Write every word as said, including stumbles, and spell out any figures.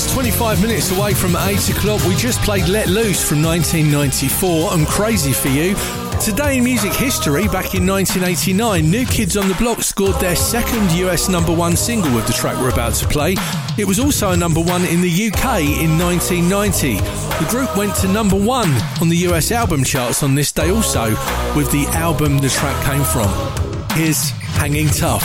It's twenty-five minutes away from eight o'clock. We just played Let Loose from nineteen ninety-four and Crazy for You. Today in music history, back in nineteen eighty-nine, New Kids on the Block scored their second U S number one single with the track we're about to play. It was also a number one in the U K in nineteen ninety. The group went to number one on the U S album charts on this day also, with the album the track came from. Here's Hanging Tough.